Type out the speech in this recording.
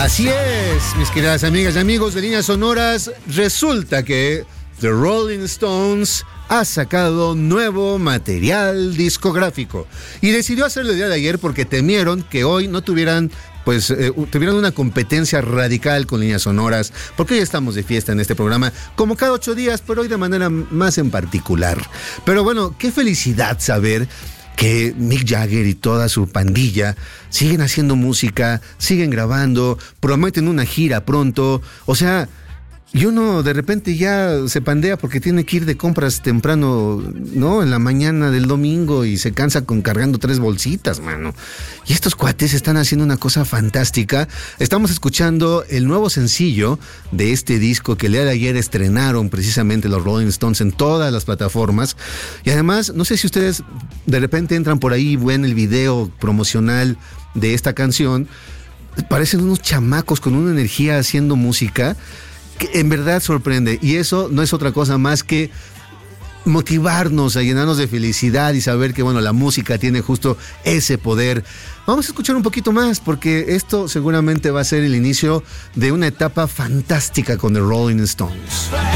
Así es, mis queridas amigas y amigos de Líneas Sonoras. Resulta que The Rolling Stones ha sacado nuevo material discográfico y decidió hacerlo el día de ayer porque temieron que hoy no tuvieran tuvieran una competencia radical con Líneas Sonoras, porque hoy estamos de fiesta en este programa, como cada 8 días, pero hoy de manera más en particular. Pero bueno, qué felicidad saber que Mick Jagger y toda su pandilla siguen haciendo música, siguen grabando, prometen una gira pronto. O sea, y uno de repente ya se pandea porque tiene que ir de compras temprano, ¿no? En la mañana del domingo y se cansa con cargando 3 bolsitas, mano. Y estos cuates están haciendo una cosa fantástica. Estamos escuchando el nuevo sencillo de este disco que el día de ayer estrenaron precisamente los Rolling Stones en todas las plataformas. Y además, no sé si ustedes de repente entran por ahí y ven el video promocional de esta canción. Parecen unos chamacos con una energía haciendo música que en verdad sorprende, y eso no es otra cosa más que motivarnos a llenarnos de felicidad y saber que, bueno, la música tiene justo ese poder. Vamos a escuchar un poquito más porque esto seguramente va a ser el inicio de una etapa fantástica con The Rolling Stones.